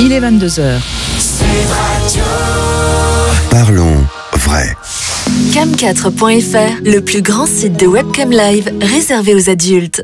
Il est 22h. Parlons vrai. Cam4.fr, le plus grand site de webcam live réservé aux adultes.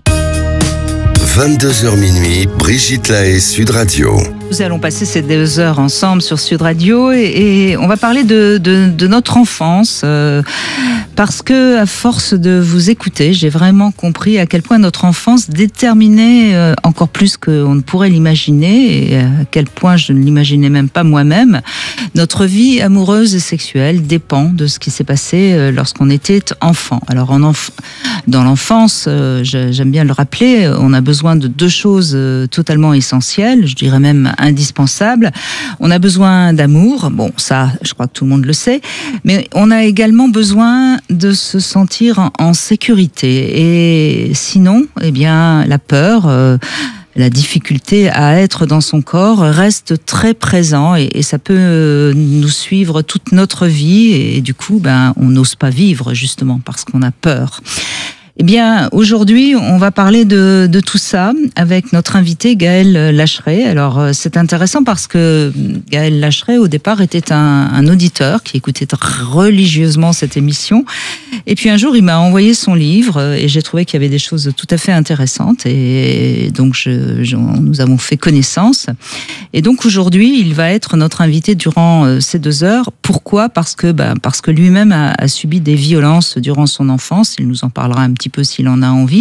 22h minuit, Brigitte Lahaie, Sud Radio. Nous allons passer ces 2 heures ensemble sur Sud Radio et on va parler de notre enfance parce que à force de vous écouter, j'ai vraiment compris à quel point notre enfance déterminait encore plus qu'on ne pourrait l'imaginer et à quel point je ne l'imaginais même pas moi-même. Notre vie amoureuse et sexuelle dépend de ce qui s'est passé lorsqu'on était enfant. Alors dans l'enfance, j'aime bien le rappeler, on a besoin de 2 choses totalement essentielles, je dirais même indispensable. On a besoin d'amour, bon ça je crois que tout le monde le sait, mais on a également besoin de se sentir en sécurité et sinon, eh bien la peur, la difficulté à être dans son corps reste très présent et ça peut nous suivre toute notre vie et du coup on n'ose pas vivre justement parce qu'on a peur. Eh bien, aujourd'hui, on va parler de tout ça avec notre invité Gaël Lacheret. Alors, c'est intéressant parce que Gaël Lacheret, au départ, était un auditeur qui écoutait religieusement cette émission. Et puis un jour, il m'a envoyé son livre et j'ai trouvé qu'il y avait des choses tout à fait intéressantes. Et donc, nous avons fait connaissance. Et donc, aujourd'hui, il va être notre invité durant ces 2 heures. Pourquoi ? Parce que lui-même a subi des violences durant son enfance. Il nous en parlera un petit peu s'il en a envie.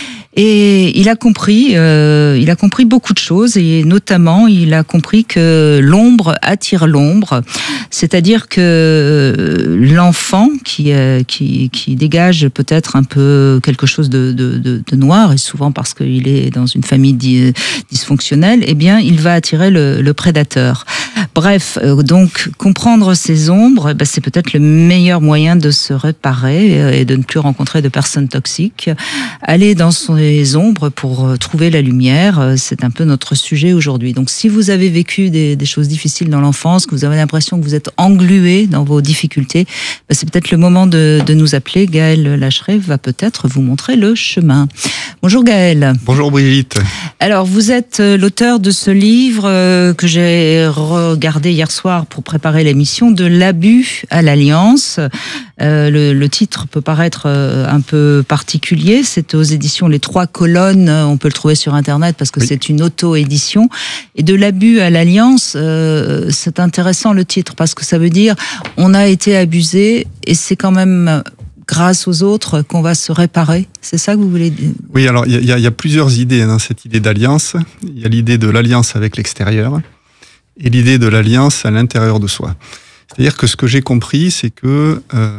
Et il a compris beaucoup de choses et notamment il a compris que l'ombre attire l'ombre, c'est-à-dire que l'enfant qui dégage peut-être un peu quelque chose de noir et souvent parce qu'il est dans une famille dysfonctionnelle, eh bien il va attirer le prédateur. Bref, donc comprendre ces ombres, c'est peut-être le meilleur moyen de se réparer et de ne plus rencontrer de personnes toxiques. Aller dans les ombres pour trouver la lumière, c'est un peu notre sujet aujourd'hui. Donc si vous avez vécu des choses difficiles dans l'enfance, que vous avez l'impression que vous êtes englué dans vos difficultés, c'est peut-être le moment de nous appeler. Gaël Lacheret va peut-être vous montrer le chemin. Bonjour Gaël. Bonjour Brigitte. Alors vous êtes l'auteur de ce livre que j'ai regardé hier soir pour préparer l'émission, de l'abus à l'alliance. Le titre peut paraître un peu particulier, c'est aux éditions Les 3 colonnes, on peut le trouver sur internet parce que oui. C'est une auto-édition. Et de l'abus à l'alliance, c'est intéressant le titre parce que ça veut dire on a été abusé et c'est quand même grâce aux autres qu'on va se réparer. C'est ça que vous voulez dire ? Oui, alors il y a plusieurs idées dans cette idée d'alliance. Il y a l'idée de l'alliance avec l'extérieur et l'idée de l'alliance à l'intérieur de soi. C'est-à-dire que ce que j'ai compris, c'est que,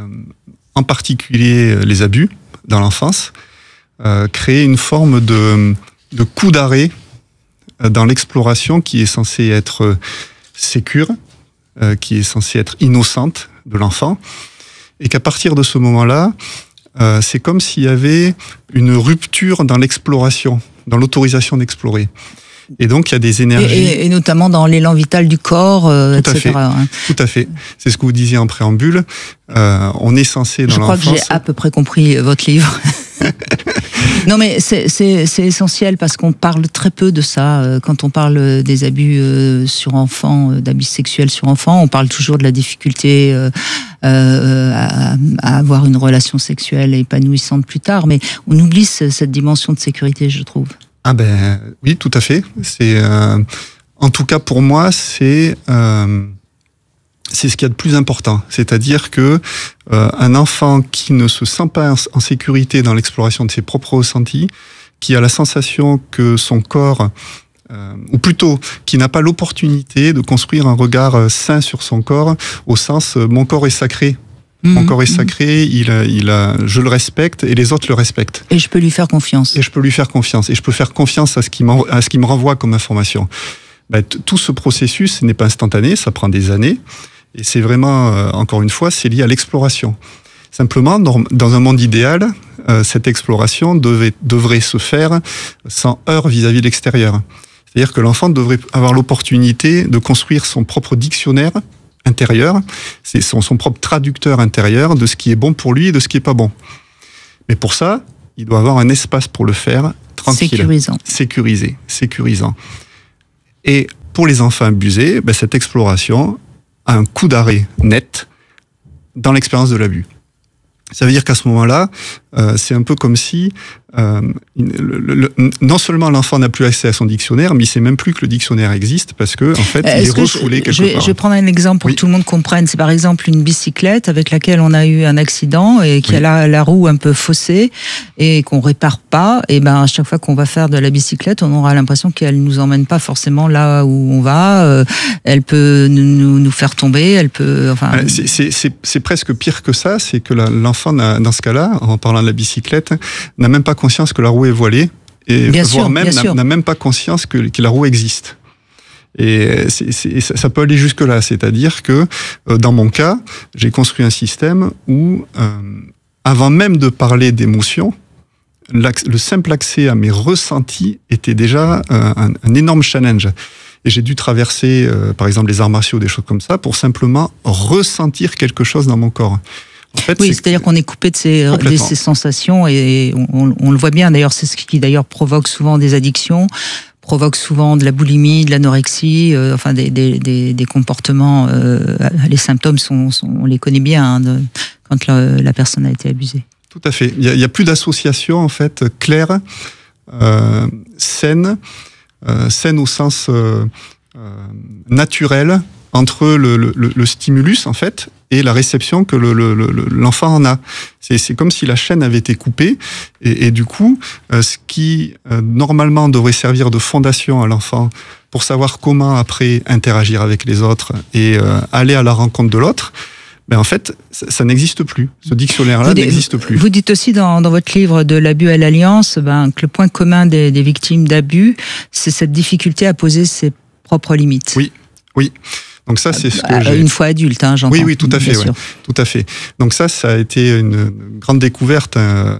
en particulier les abus dans l'enfance, créent une forme de coup d'arrêt dans l'exploration qui est censée être sécure, qui est censée être innocente de l'enfant, et qu'à partir de ce moment-là, c'est comme s'il y avait une rupture dans l'exploration, dans l'autorisation d'explorer. Et donc, il y a des énergies... Et notamment dans l'élan vital du corps, etc. Tout à fait. C'est ce que vous disiez en préambule. On est censé, dans l'enfance... Je crois que j'ai à peu près compris votre livre. Non, mais c'est essentiel parce qu'on parle très peu de ça. Quand on parle des abus sur enfants, d'abus sexuels sur enfants, on parle toujours de la difficulté à avoir une relation sexuelle épanouissante plus tard. Mais on oublie cette dimension de sécurité, je trouve. Ah ben oui, tout à fait. C'est en tout cas pour moi, c'est ce qu'il y a de plus important. C'est-à-dire que un enfant qui ne se sent pas en sécurité dans l'exploration de ses propres ressentis, qui a la sensation que son corps, ou plutôt qui n'a pas l'opportunité de construire un regard sain sur son corps, au sens mon corps est sacré. Mon corps est sacré, je le respecte et les autres le respectent. Et je peux lui faire confiance. Et je peux faire confiance à ce qui me renvoie comme information. Tout ce processus n'est pas instantané, ça prend des années. Et c'est vraiment, encore une fois, c'est lié à l'exploration. Simplement, dans un monde idéal, cette exploration devrait se faire sans heurts vis-à-vis de l'extérieur. C'est-à-dire que l'enfant devrait avoir l'opportunité de construire son propre dictionnaire intérieur, c'est son propre traducteur intérieur de ce qui est bon pour lui et de ce qui est pas bon. Mais pour ça, il doit avoir un espace pour le faire tranquille. Sécurisant. Sécurisant. Et pour les enfants abusés, cette exploration a un coup d'arrêt net dans l'expérience de l'abus. Ça veut dire qu'à ce moment-là, c'est un peu comme si non seulement l'enfant n'a plus accès à son dictionnaire, mais il ne sait même plus que le dictionnaire existe parce que en fait, il est refoulé quelque part. Je vais prendre un exemple pour que tout le monde comprenne. C'est par exemple une bicyclette avec laquelle on a eu un accident et qui a la roue un peu faussée et qu'on répare pas. Et à chaque fois qu'on va faire de la bicyclette, on aura l'impression qu'elle nous emmène pas forcément là où on va. Elle peut nous faire tomber. Elle peut. Enfin. C'est presque pire que ça. C'est que l'enfant, dans ce cas-là, en parlant de la bicyclette, n'a même pas conscience que la roue est voilée et voire même n'a même pas conscience que la roue existe. Et ça peut aller jusque là, c'est-à-dire que dans mon cas, j'ai construit un système où avant même de parler d'émotion, le simple accès à mes ressentis était déjà un énorme challenge. Et j'ai dû traverser, par exemple, les arts martiaux, des choses comme ça, pour simplement ressentir quelque chose dans mon corps. En fait, c'est-à-dire qu'on est coupé de ces sensations et on le voit bien. D'ailleurs, c'est ce qui d'ailleurs provoque souvent des addictions, provoque souvent de la boulimie, de l'anorexie, des comportements. Les symptômes on les connaît bien quand la personne a été abusée. Tout à fait. Il y a plus d'association en fait claire, saine au sens naturel entre le stimulus en fait et la réception que l'enfant en a. C'est comme si la chaîne avait été coupée et du coup, ce qui normalement devrait servir de fondation à l'enfant pour savoir comment après interagir avec les autres et aller à la rencontre de l'autre, en fait, ça n'existe plus. Ce dictionnaire-là n'existe plus. Vous dites aussi dans votre livre de l'abus à l'alliance que le point commun des victimes d'abus, c'est cette difficulté à poser ses propres limites. Oui. Donc ça, c'est ce que j'ai... Une fois adulte, j'entends. Oui, tout à fait. Ouais. Tout à fait. Donc ça a été une grande découverte.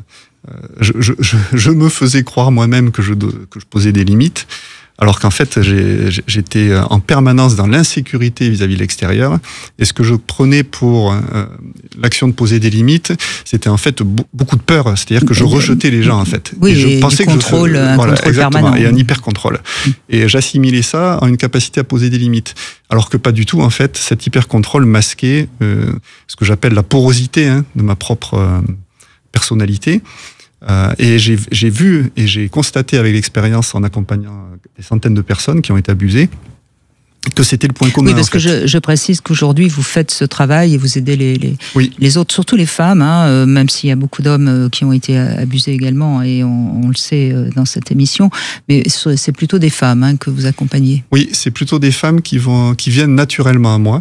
Je me faisais croire moi-même que je posais des limites, alors qu'en fait, j'étais en permanence dans l'insécurité vis-à-vis de l'extérieur. Et ce que je prenais pour l'action de poser des limites, c'était en fait beaucoup de peur. C'est-à-dire que je rejetais les gens, en fait. Oui, et je pensais un contrôle permanent. Et un hyper-contrôle. Et j'assimilais ça à une capacité à poser des limites. Alors que pas du tout, en fait, cet hyper-contrôle masquait ce que j'appelle la porosité de ma propre personnalité. Et j'ai vu et j'ai constaté avec l'expérience en accompagnant des centaines de personnes qui ont été abusées que c'était le point commun. Oui, parce que je précise qu'aujourd'hui vous faites ce travail et vous aidez les autres, surtout les femmes, même s'il y a beaucoup d'hommes qui ont été abusés également et on le sait dans cette émission, mais c'est plutôt des femmes que vous accompagnez. Oui, c'est plutôt des femmes qui viennent naturellement à moi.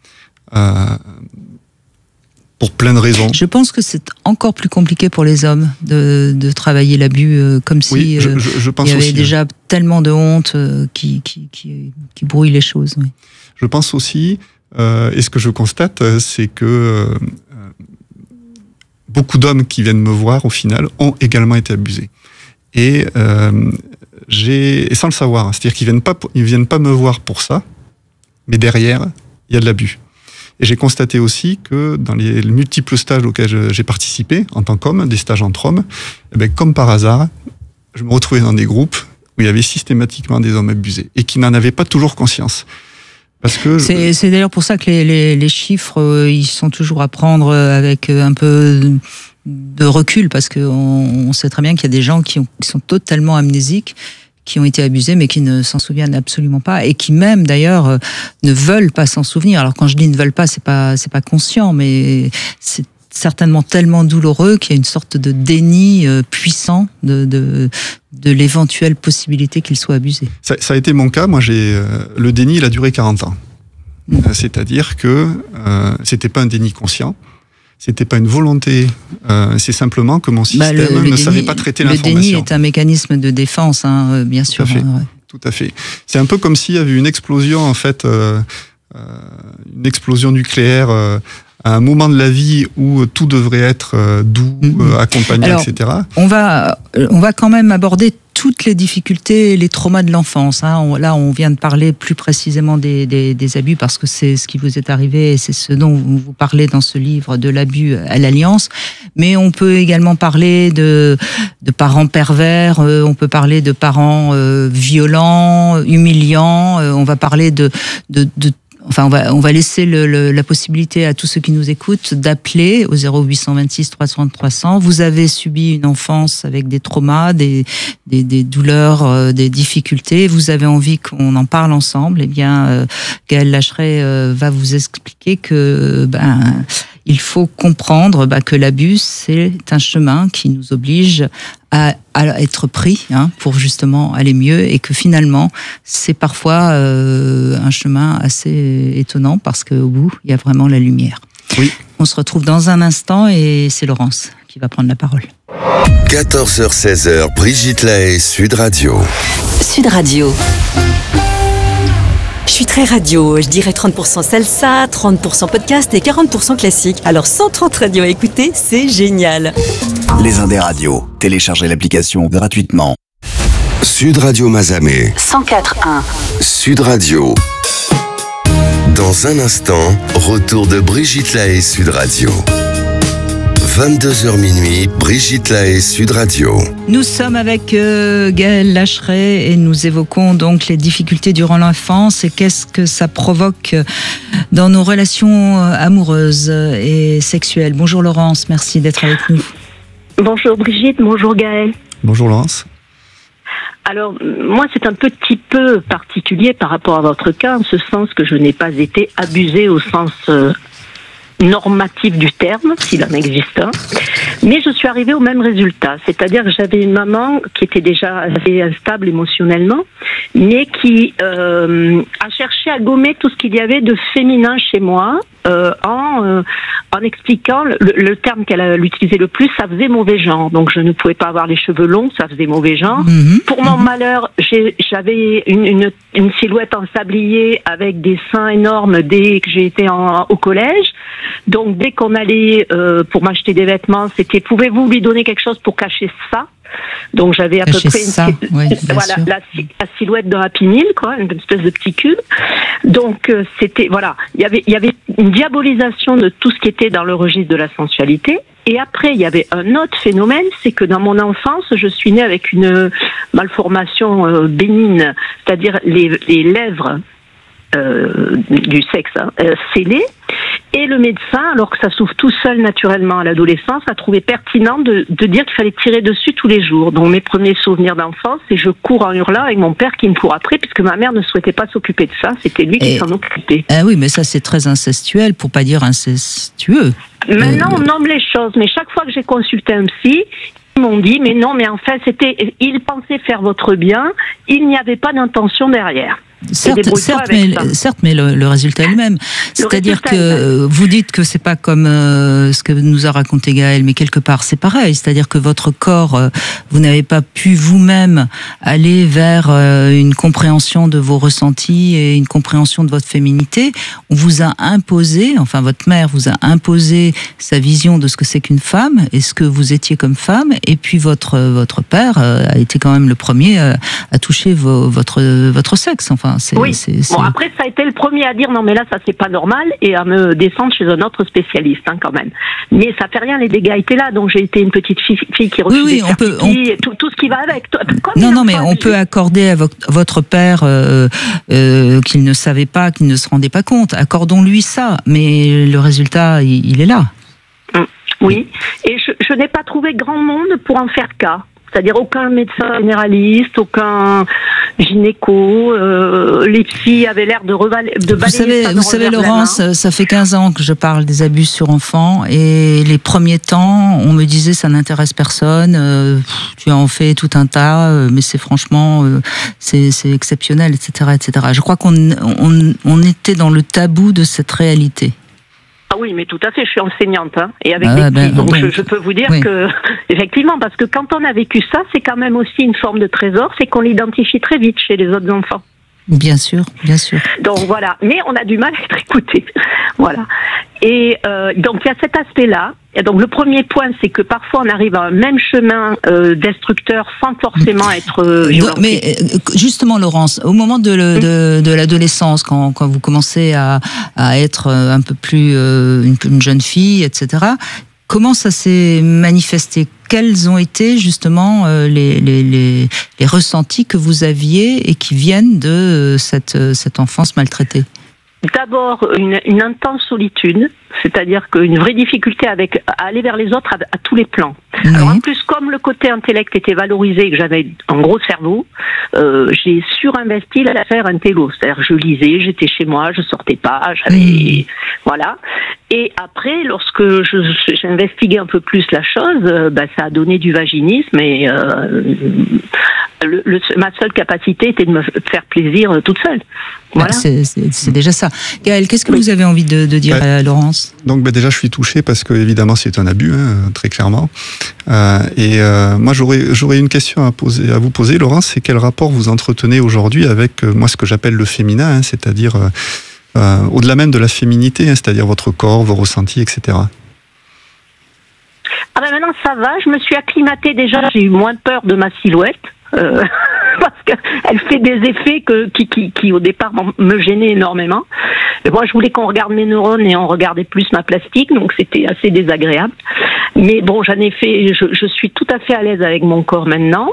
Pour plein de raisons. Je pense que c'est encore plus compliqué pour les hommes de travailler l'abus comme si je pense il y avait aussi, déjà tellement de honte qui brouille les choses. Oui. Je pense aussi, et ce que je constate, c'est que beaucoup d'hommes qui viennent me voir, au final, ont également été abusés. Et sans le savoir, c'est-à-dire qu'ils viennent pas me voir pour ça, mais derrière, il y a de l'abus. Et j'ai constaté aussi que dans les multiples stages auxquels j'ai participé, en tant qu'homme, des stages entre hommes, comme par hasard, je me retrouvais dans des groupes où il y avait systématiquement des hommes abusés et qui n'en avaient pas toujours conscience. Parce que c'est d'ailleurs pour ça que les chiffres, ils sont toujours à prendre avec un peu de recul, parce qu'on sait très bien qu'il y a des gens qui sont totalement amnésiques, qui ont été abusés, mais qui ne s'en souviennent absolument pas, et qui même, d'ailleurs, ne veulent pas s'en souvenir. Alors, quand je dis ne veulent pas, c'est pas conscient, mais c'est certainement tellement douloureux qu'il y a une sorte de déni puissant de l'éventuelle possibilité qu'ils soient abusés. Ça a été mon cas. Moi, le déni, il a duré 40 ans. C'est-à-dire que c'était pas un déni conscient. C'était pas une volonté, c'est simplement que mon système ne savait pas traiter l'information. Le déni est un mécanisme de défense, bien sûr. Tout à fait. C'est un peu comme s'il y avait une explosion, en fait, une explosion nucléaire à un moment de la vie où tout devrait être doux, accompagné, Alors, etc. On va quand même aborder toutes les difficultés et les traumas de l'enfance. Là, on vient de parler plus précisément des abus parce que c'est ce qui vous est arrivé et c'est ce dont vous parlez dans ce livre de l'abus à l'Alliance. Mais on peut également parler de parents pervers, on peut parler de parents violents, humiliants, on va parler Enfin, on va laisser la possibilité à tous ceux qui nous écoutent d'appeler au 0826 300 300. Vous avez subi une enfance avec des traumas, des douleurs, des difficultés. Vous avez envie qu'on en parle ensemble. Eh bien, Gaëlle Lacheret va vous expliquer que il faut comprendre que l'abus, c'est un chemin qui nous oblige à être pris pour justement aller mieux et que finalement, c'est parfois un chemin assez étonnant parce qu'au bout, il y a vraiment la lumière. Oui. On se retrouve dans un instant et c'est Laurence qui va prendre la parole. 14h-16h, Brigitte Lahaie, Sud Radio. Sud Radio. Je suis très radio, je dirais 30% salsa, 30% podcast et 40% classique. Alors 130 radios à écouter, c'est génial. Les Indes radios. Téléchargez l'application gratuitement. Sud Radio Mazamet. 104.1. Sud Radio. Dans un instant, retour de Brigitte Lahaie, Sud Radio. 22h minuit, Brigitte Lahaie, Sud Radio. Nous sommes avec Gaëlle Lacheret et nous évoquons donc les difficultés durant l'enfance et qu'est-ce que ça provoque dans nos relations amoureuses et sexuelles. Bonjour Laurence, merci d'être avec nous. Bonjour Brigitte, bonjour Gaëlle. Bonjour Laurence. Alors, moi, c'est un petit peu particulier par rapport à votre cas, en ce sens que je n'ai pas été abusée au sens normatif du terme, s'il en existe un, mais je suis arrivée au même résultat, c'est-à-dire que j'avais une maman qui était déjà assez instable émotionnellement, mais qui a cherché à gommer tout ce qu'il y avait de féminin chez moi, en expliquant le terme qu'elle utilisait le plus, ça faisait mauvais genre. Donc je ne pouvais pas avoir les cheveux longs, ça faisait mauvais genre. Pour mon malheur, j'avais une silhouette en sablier avec des seins énormes dès que j'ai été au collège. Donc dès qu'on allait pour m'acheter des vêtements, c'était pouvez-vous lui donner quelque chose pour cacher ça? Donc j'avais à peu près la silhouette de Happy Meal, quoi, une espèce de petit cube. Donc c'était il y avait une diabolisation de tout ce qui était dans le registre de la sensualité. Et après il y avait un autre phénomène, c'est que dans mon enfance, je suis née avec une malformation bénigne, c'est-à-dire les lèvres du sexe scellées. Et le médecin, alors que ça s'ouvre tout seul naturellement à l'adolescence, a trouvé pertinent de dire qu'il fallait tirer dessus tous les jours. Donc mes premiers souvenirs d'enfance, c'est je cours en hurlant avec mon père qui me court après, puisque ma mère ne souhaitait pas s'occuper de ça, c'était lui qui s'en occupait. Ah oui, mais ça c'est très incestuel, pour pas dire incestueux. Maintenant on nomme les choses, mais chaque fois que j'ai consulté un psy, ils m'ont dit, mais non, mais en fait, il pensait faire votre bien, il n'y avait pas d'intention derrière. Certes, mais le résultat est le même. C'est-à-dire que vous dites que c'est pas comme ce que nous a raconté Gaëlle, mais quelque part c'est pareil. C'est-à-dire que votre corps, vous n'avez pas pu vous-même aller vers une compréhension de vos ressentis et une compréhension de votre féminité. On vous a imposé, enfin votre mère vous a imposé sa vision de ce que c'est qu'une femme et ce que vous étiez comme femme. Et puis votre père a été quand même le premier à toucher votre sexe. Enfin, Bon, après, ça a été le premier à dire non, mais là, ça c'est pas normal et à me descendre chez un autre spécialiste, quand même. Mais ça fait rien, les dégâts étaient là, donc j'ai été une petite fille qui refusait et tout ce qui va avec. Non, mais on peut accorder à votre père qu'il ne savait pas, qu'il ne se rendait pas compte. Accordons-lui ça, mais le résultat, il est là. Oui, et je n'ai pas trouvé grand monde pour en faire cas. C'est-à-dire aucun médecin généraliste, aucun gynéco, les psys avaient l'air de balayer. Vous savez Laurence, ça fait 15 ans que je parle des abus sur enfants et les premiers temps, on me disait ça n'intéresse personne, tu en fais tout un tas, mais c'est franchement, c'est exceptionnel, etc., etc. Je crois qu'on était dans le tabou de cette réalité. Ah oui, mais tout à fait, je suis enseignante, et avec des petits, donc je peux vous dire que, effectivement, parce que quand on a vécu ça, c'est quand même aussi une forme de trésor, c'est qu'on l'identifie très vite chez les autres enfants. Bien sûr, bien sûr. Donc voilà, mais on a du mal à être écouté. Voilà. Et donc il y a cet aspect-là. Et donc le premier point, c'est que parfois on arrive à un même chemin destructeur sans forcément être violent. Mais justement, Laurence, au moment de l'adolescence, quand vous commencez à être un peu plus une jeune fille, etc., comment ça s'est manifesté ? Quels ont été justement les ressentis que vous aviez et qui viennent de cette enfance maltraitée ? D'abord, une intense solitude, c'est-à-dire qu'une vraie difficulté à aller vers les autres à tous les plans. Oui. Alors en plus, comme le côté intellect était valorisé et que j'avais un gros cerveau, j'ai surinvesti l'affaire intello. C'est-à-dire je lisais, j'étais chez moi, je sortais pas, j'avais... Voilà. Et après, lorsque j'ai investigué un peu plus la chose, ça a donné du vaginisme et ma seule capacité était de me faire plaisir toute seule. Voilà. C'est déjà ça. Gaël, qu'est-ce que vous avez envie de dire à Laurence ? Donc déjà, je suis touché parce que évidemment c'est un abus, très clairement. Moi, j'aurais une question à vous poser, Laurence. C'est quel rapport vous entretenez aujourd'hui avec moi ce que j'appelle le féminin, c'est-à-dire au-delà même de la féminité, c'est-à-dire votre corps, vos ressentis, etc. Ah ben maintenant ça va, je me suis acclimatée déjà, j'ai eu moins peur de ma silhouette. Parce qu'elle fait des effets qui au départ me gênaient énormément. Mais moi, je voulais qu'on regarde mes neurones et on regardait plus ma plastique, donc c'était assez désagréable. Mais bon, j'en ai fait. Je suis tout à fait à l'aise avec mon corps maintenant.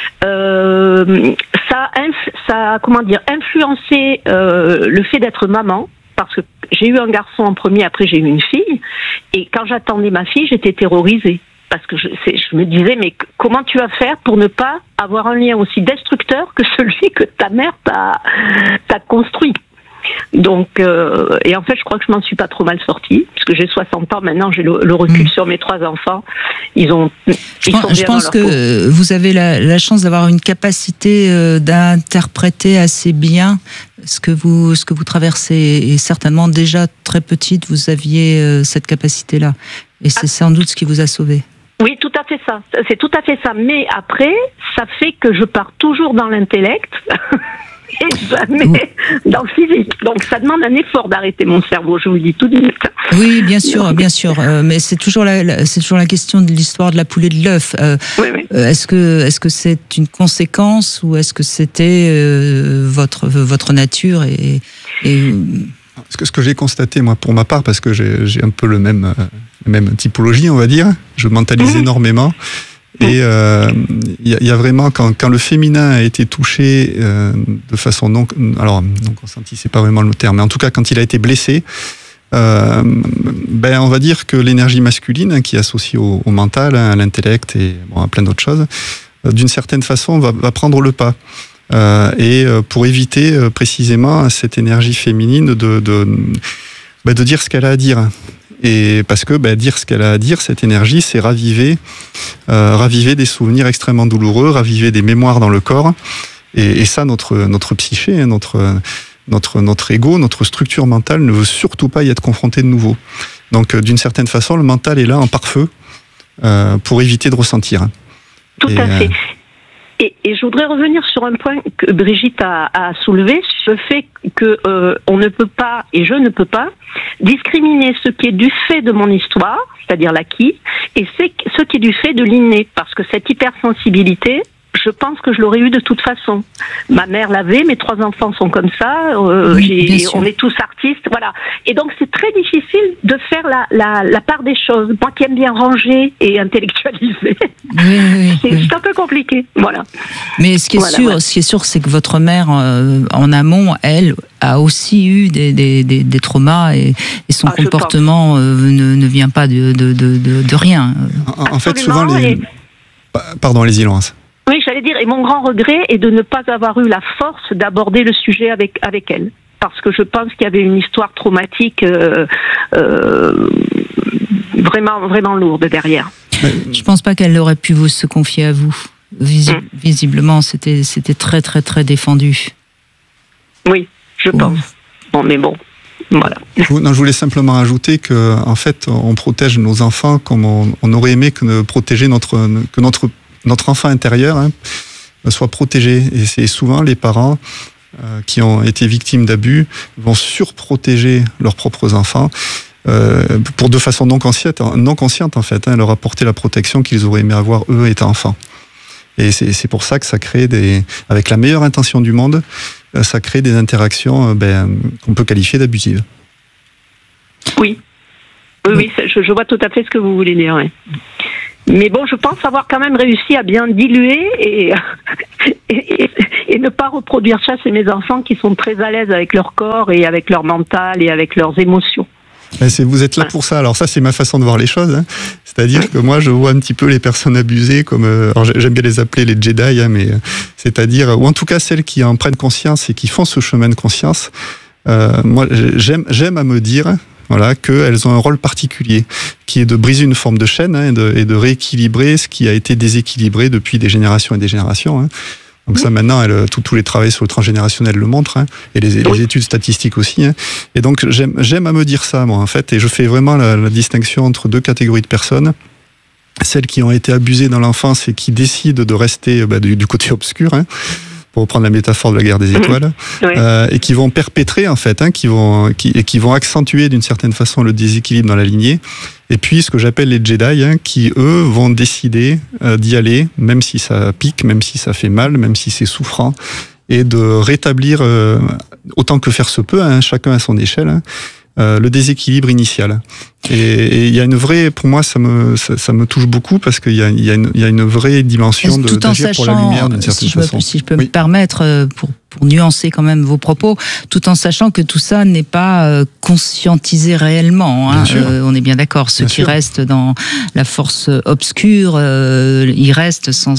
Ça a influencé le fait d'être maman. Parce que j'ai eu un garçon en premier, après j'ai eu une fille. Et quand j'attendais ma fille, j'étais terrorisée. Parce que je me disais, mais comment tu vas faire pour ne pas avoir un lien aussi destructeur que celui que ta mère t'a construit ? Donc, et en fait, je crois que je m'en suis pas trop mal sortie, parce que j'ai 60 ans maintenant, j'ai le recul sur mes 3 enfants. Je pense que vous avez la chance d'avoir une capacité d'interpréter assez bien ce que vous traversez, et certainement déjà très petite, vous aviez cette capacité-là, et c'est sans doute ce qui vous a sauvé. Oui, tout à fait ça. C'est tout à fait ça. Mais après, ça fait que je pars toujours dans l'intellect et jamais dans le physique. Donc, ça demande un effort d'arrêter mon cerveau, je vous le dis tout de suite. Oui, bien sûr. Mais c'est toujours la question de l'histoire de la poule et de l'œuf. Oui. Est-ce que c'est une conséquence ou est-ce que c'était votre nature et... Ce que j'ai constaté, moi, pour ma part, parce que j'ai un peu la même typologie, on va dire, je mentalise énormément. Et il y a vraiment, quand le féminin a été touché de façon non consentie, c'est pas vraiment le terme, mais en tout cas, quand il a été blessé, on va dire que l'énergie masculine, qui est associée au mental, à l'intellect et à plein d'autres choses, d'une certaine façon, va prendre le pas. Pour éviter précisément cette énergie féminine de dire ce qu'elle a à dire. Et parce que dire ce qu'elle a à dire, cette énergie, c'est raviver des souvenirs extrêmement douloureux, raviver des mémoires dans le corps. Et ça, notre psyché, notre ego, notre structure mentale ne veut surtout pas y être confronté de nouveau. Donc, d'une certaine façon, le mental est là en pare-feu pour éviter de ressentir. Tout à fait. Et je voudrais revenir sur un point que Brigitte a soulevé, le fait que on ne peut pas, et je ne peux pas, discriminer ce qui est du fait de mon histoire, c'est-à-dire l'acquis, et ce qui est du fait de l'inné, parce que cette hypersensibilité, je pense que je l'aurais eu de toute façon. Ma mère l'avait, mes 3 enfants sont comme ça, on est tous artistes, voilà. Et donc c'est très difficile de faire la part des choses. Moi qui aime bien ranger et intellectualiser, c'est un peu compliqué, voilà. Mais ce qui est sûr, c'est que votre mère, en amont, elle, a aussi eu des traumas et son comportement ne vient pas de rien. En fait, souvent Pardon, allez-y, Laurence. Oui, j'allais dire, et mon grand regret est de ne pas avoir eu la force d'aborder le sujet avec elle. Parce que je pense qu'il y avait une histoire traumatique vraiment, vraiment lourde derrière. Je pense pas qu'elle aurait pu se confier à vous. Visiblement, c'était très, très, très défendu. Oui, je pense. Bon, mais bon. Voilà. Je voulais simplement ajouter que, en fait, on protège nos enfants comme on aurait aimé protéger notre enfant intérieur soit protégé. Et c'est souvent les parents qui ont été victimes d'abus vont surprotéger leurs propres enfants pour de façon non consciente en fait, leur apporter la protection qu'ils auraient aimé avoir eux étant enfants. Et c'est pour ça que ça crée avec la meilleure intention du monde, ça crée des interactions qu'on peut qualifier d'abusives. Oui, je vois tout à fait ce que vous voulez dire. Ouais. Mais bon, je pense avoir quand même réussi à bien diluer et ne pas reproduire ça chez mes enfants qui sont très à l'aise avec leur corps et avec leur mental et avec leurs émotions. Vous êtes là pour ça. Alors ça, c'est ma façon de voir les choses. Hein. C'est-à-dire que moi, je vois un petit peu les personnes abusées comme... alors j'aime bien les appeler les Jedi, hein, mais c'est-à-dire... Ou en tout cas, celles qui en prennent conscience et qui font ce chemin de conscience. Moi, j'aime à me dire... Voilà, qu'elles ont un rôle particulier, qui est de briser une forme de chaîne et de rééquilibrer ce qui a été déséquilibré depuis des générations et des générations. Hein. Donc ça, maintenant, tous les travaux sur le transgénérationnel le montrent, hein, et les études statistiques aussi. Hein. Et donc j'aime à me dire ça, moi, en fait, et je fais vraiment la distinction entre deux catégories de personnes. Celles qui ont été abusées dans l'enfance et qui décident de rester du côté obscur, hein, pour reprendre la métaphore de la guerre des étoiles, et qui vont perpétrer en fait, qui vont accentuer d'une certaine façon le déséquilibre dans la lignée. Et puis ce que j'appelle les Jedi, qui eux vont décider d'y aller, même si ça pique, même si ça fait mal, même si c'est souffrant, et de rétablir autant que faire se peut, chacun à son échelle, le déséquilibre initial. Et il y a une vraie, pour moi, ça me touche beaucoup parce qu'il y a une vraie dimension d'agir pour la lumière d'une certaine façon. Si je peux me permettre, pour nuancer quand même vos propos, tout en sachant que tout ça n'est pas conscientisé réellement. Hein. On est bien d'accord. Ceux qui restent dans la force obscure, ils restent sans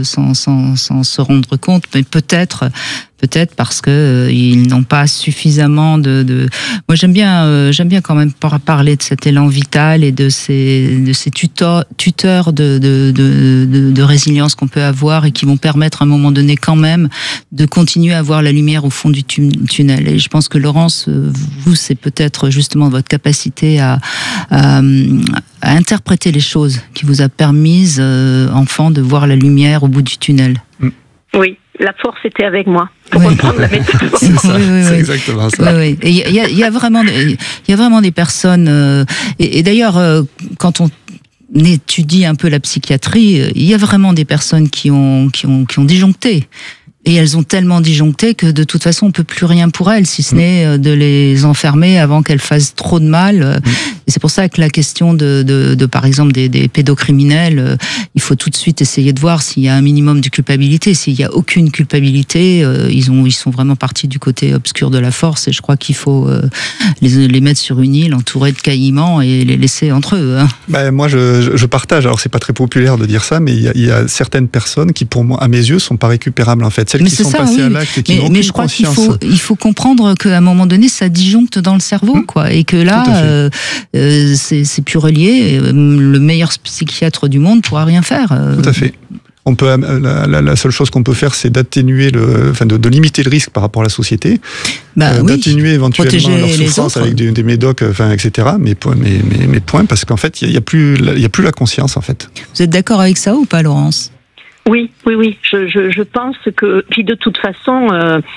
se rendre compte, mais peut-être parce que ils n'ont pas suffisamment de. Moi, j'aime bien quand même parler de cet élan vital et de ces tuteurs de résilience qu'on peut avoir et qui vont permettre à un moment donné quand même de continuer à voir la lumière au fond du tunnel. Et je pense que Laurence, vous, c'est peut-être justement votre capacité à interpréter les choses qui vous a permis, enfant, de voir la lumière au bout du tunnel. Oui. La force était avec moi, pour reprendre la métaphore. C'est exactement ça. Oui. Et il y a vraiment des personnes. Et d'ailleurs, quand on étudie un peu la psychiatrie, il y a vraiment des personnes qui ont disjoncté. Et elles ont tellement disjoncté que de toute façon, on peut plus rien pour elles, si ce n'est de les enfermer avant qu'elles fassent trop de mal. Et c'est pour ça que la question de par exemple, des pédocriminels, il faut tout de suite essayer de voir s'il y a un minimum de culpabilité. S'il y a aucune culpabilité, ils sont vraiment partis du côté obscur de la force. Et je crois qu'il faut les mettre sur une île entourée de caïmans et les laisser entre eux. Hein. Moi, je partage. Alors, c'est pas très populaire de dire ça, mais il y a certaines personnes qui, pour moi, à mes yeux, sont pas récupérables en fait. Celles qui sont passées à l'acte et qui n'ont aucune conscience. Mais je crois qu'il faut comprendre qu'à un moment donné, ça disjoncte dans le cerveau, quoi, et que là, c'est plus relié. Le meilleur psychiatre du monde pourra rien faire. Tout à fait. On peut, la seule chose qu'on peut faire, c'est d'atténuer de limiter le risque par rapport à la société, d'atténuer éventuellement leur souffrance avec des médocs, etc. Mais point, parce qu'en fait, il y a plus la conscience, en fait. Vous êtes d'accord avec ça ou pas, Laurence ? Oui. Je pense que, puis de toute façon,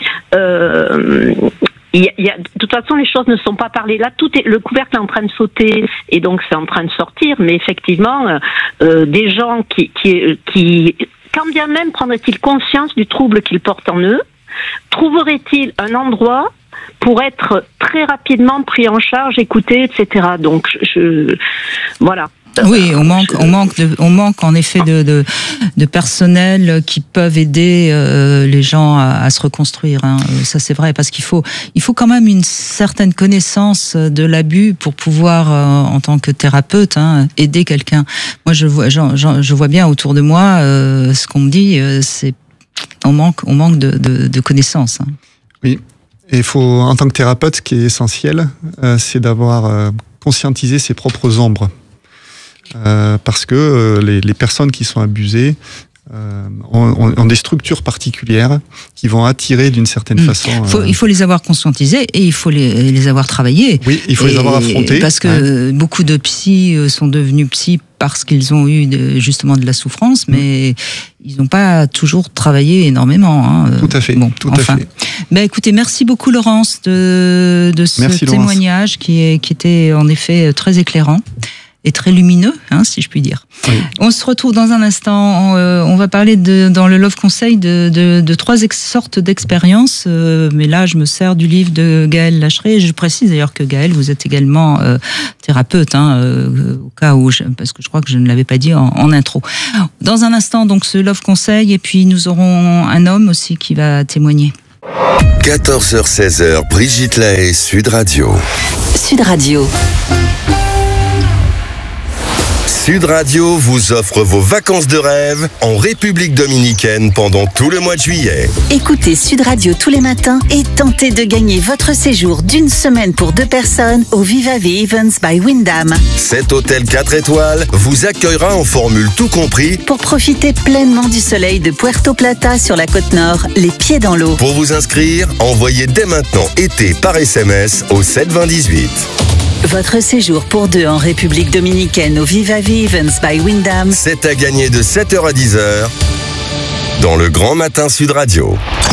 de toute façon, les choses ne sont pas parlées. Là, le couvercle est en train de sauter et donc c'est en train de sortir. Mais effectivement, des gens qui, quand bien même prendraient-ils conscience du trouble qu'ils portent en eux, trouveraient-ils un endroit pour être très rapidement pris en charge, écouté, etc. Donc, voilà. Oui, on manque en effet de personnel qui peuvent aider les gens à se reconstruire. Hein. Ça c'est vrai, parce qu'il faut quand même une certaine connaissance de l'abus pour pouvoir, en tant que thérapeute, aider quelqu'un. Moi, je vois bien autour de moi ce qu'on me dit, c'est on manque de connaissances. Hein. Oui, et il faut, en tant que thérapeute, ce qui est essentiel, c'est d'avoir conscientisé ses propres ombres. Parce que les personnes qui sont abusées ont des structures particulières qui vont attirer d'une certaine façon. Il faut les avoir conscientisés et il faut les avoir travaillés. Oui, il faut les avoir affrontés. Parce que beaucoup de psys sont devenus psys parce qu'ils ont eu justement de la souffrance, mais ils n'ont pas toujours travaillé énormément. Hein. Tout à fait. Tout à fait. Ben, écoutez, merci beaucoup Laurence de ce témoignage qui était en effet très éclairant et très lumineux, hein, si je puis dire. Oui. On se retrouve dans un instant. On va parler dans le Love Conseil de 3 sortes d'expériences. Mais là, je me sers du livre de Gaël Lacheret. Et je précise d'ailleurs que Gaël, vous êtes également thérapeute, au cas où, parce que je crois que je ne l'avais pas dit en intro. Dans un instant, donc, ce Love Conseil. Et puis, nous aurons un homme aussi qui va témoigner. 14h-16h, Brigitte Lahaie, Sud Radio. Sud Radio. Sud Radio vous offre vos vacances de rêve en République dominicaine pendant tout le mois de juillet. Écoutez Sud Radio tous les matins et tentez de gagner votre séjour d'une semaine pour 2 personnes au Viva the Events by Wyndham. Cet hôtel 4 étoiles vous accueillera en formule tout compris pour profiter pleinement du soleil de Puerto Plata sur la côte nord, les pieds dans l'eau. Pour vous inscrire, envoyez dès maintenant été par SMS au 72018. Votre séjour pour 2 en République dominicaine au Viva the Events by Wyndham. C'est à gagner de 7h à 10h dans le Grand Matin Sud Radio.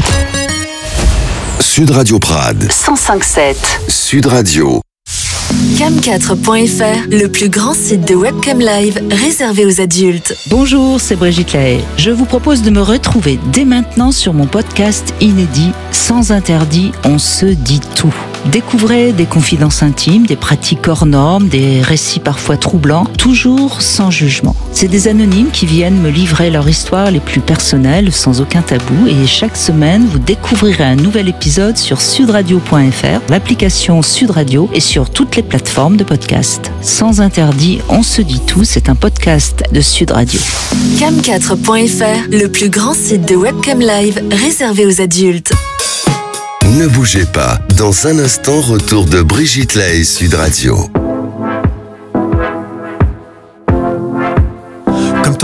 Sud Radio Prades 105.7. Sud Radio. Cam4.fr, le plus grand site de webcam live réservé aux adultes. Bonjour, c'est Brigitte Lahaie. Je vous propose de me retrouver dès maintenant sur mon podcast inédit Sans interdit, on se dit tout. Découvrez des confidences intimes, des pratiques hors normes, des récits parfois troublants, toujours sans jugement. C'est des anonymes qui viennent me livrer leur histoire les plus personnelles, sans aucun tabou. Et chaque semaine, vous découvrirez un nouvel épisode sur sudradio.fr, l'application Sud Radio et sur toutes les plateformes de podcast. Sans interdit, on se dit tout. C'est un podcast de Sud Radio. Cam4.fr, le plus grand site de webcam live réservé aux adultes. Ne bougez pas. Dans un instant, retour de Brigitte Lahaie, Sud Radio.